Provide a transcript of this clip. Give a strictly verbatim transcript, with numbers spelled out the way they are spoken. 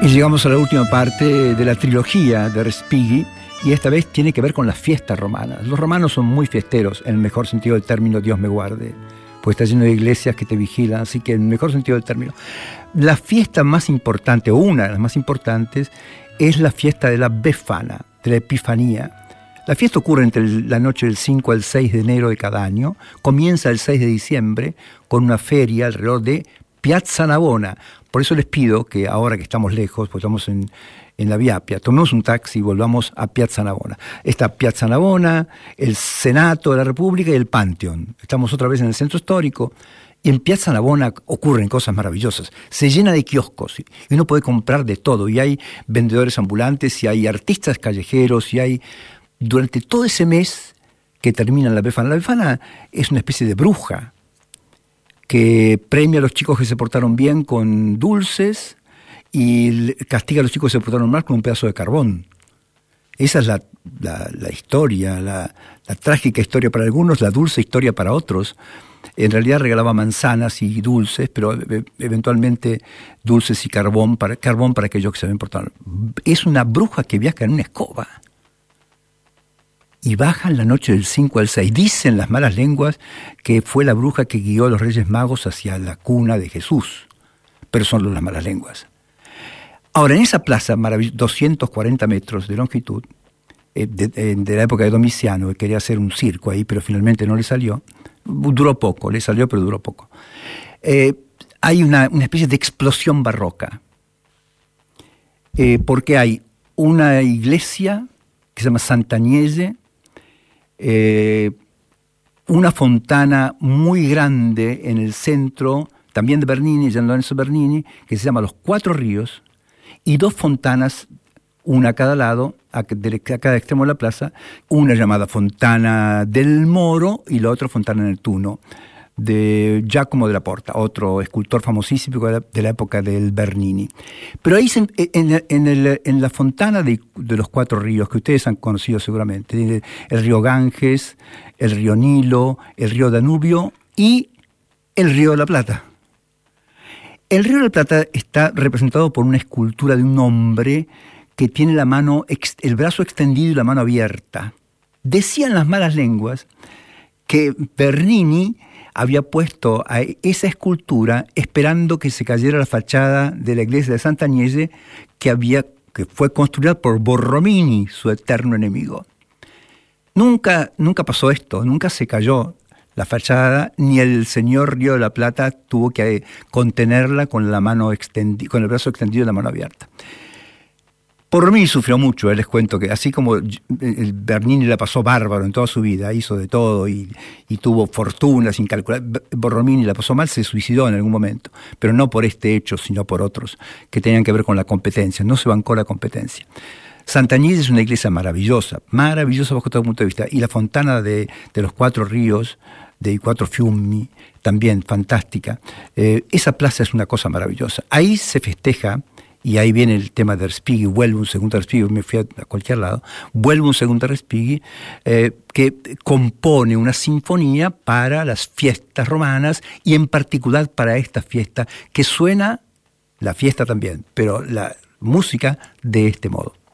Y llegamos a la última parte de la trilogía de Respighi, y esta vez tiene que ver con las fiestas romanas. Los romanos son muy fiesteros, en el mejor sentido del término, Dios me guarde, pues está lleno de iglesias que te vigilan, así que en el mejor sentido del término. La fiesta más importante, o una de las más importantes, es la fiesta de la Befana, de la Epifanía. La fiesta ocurre entre el, la noche del cinco al seis de enero de cada año, comienza el seis de diciembre con una feria alrededor de Piazza Navona. Por eso les pido que ahora que estamos lejos, pues estamos en, en la Via Appia, tomemos un taxi y volvamos a Piazza Navona. Está Piazza Navona, el Senato de la República y el Pantheon. Estamos otra vez en el centro histórico. Y en Piazza Navona ocurren cosas maravillosas. Se llena de kioscos y uno puede comprar de todo. Y hay vendedores ambulantes, y hay artistas callejeros, y hay... Durante todo ese mes que termina la Befana. La Befana es una especie de bruja que premia a los chicos que se portaron bien con dulces y castiga a los chicos que se portaron mal con un pedazo de carbón. Esa es la, la, la historia, la, la trágica historia para algunos, la dulce historia para otros. En realidad regalaba manzanas y dulces, pero eventualmente dulces y carbón para, carbón para aquellos que se habían portado. Es una bruja que viaja en una escoba. Y bajan la noche del cinco al seis. Dicen las malas lenguas que fue la bruja que guió a los Reyes Magos hacia la cuna de Jesús. Pero son las malas lenguas. Ahora, en esa plaza, doscientos cuarenta metros de longitud, eh, de, de la época de Domiciano, que quería hacer un circo ahí, pero finalmente no le salió. Duró poco, le salió, pero duró poco. Eh, hay una, una especie de explosión barroca. Eh, porque hay una iglesia que se llama Sant'Agnese, Eh, una fontana muy grande en el centro, también de Bernini, Gian Lorenzo Bernini, que se llama Los Cuatro Ríos, y dos fontanas, una a cada lado, a, de, a cada extremo de la plaza, una llamada Fontana del Moro y la otra Fontana en el Tuno, de Giacomo della Porta, otro escultor famosísimo de la, de la época del Bernini. Pero ahí en, en, en, el, en la fontana de, de los Cuatro Ríos, que ustedes han conocido seguramente, el, el río Ganges, el río Nilo, el río Danubio y el río de la Plata. El río de la Plata está representado por una escultura de un hombre que tiene la mano, el brazo extendido y la mano abierta. Decían las malas lenguas que Bernini había puesto a esa escultura esperando que se cayera la fachada de la iglesia de Sant'Agnese, que, había, que fue construida por Borromini, su eterno enemigo. Nunca, nunca pasó esto, nunca se cayó la fachada, ni el señor Río de la Plata tuvo que contenerla con, la mano extendi- con el brazo extendido y la mano abierta. Borromini sufrió mucho, eh, les cuento que así como el Bernini la pasó bárbaro en toda su vida, hizo de todo y, y tuvo fortunas incalculables, Borromini la pasó mal, se suicidó en algún momento, pero no por este hecho, sino por otros que tenían que ver con la competencia, no se bancó la competencia. Sant'Agnese es una iglesia maravillosa, maravillosa bajo todo punto de vista, y la fontana de, de los Cuatro Ríos, de Cuatro Fiumi, también fantástica. Eh, esa plaza es una cosa maravillosa. Ahí se festeja. Y ahí viene el tema de Respighi, vuelve un segundo Respighi, me fui a, a cualquier lado, vuelve un segundo Respighi, eh, que compone una sinfonía para las fiestas romanas y en particular para esta fiesta, que suena la fiesta también, pero la música de este modo.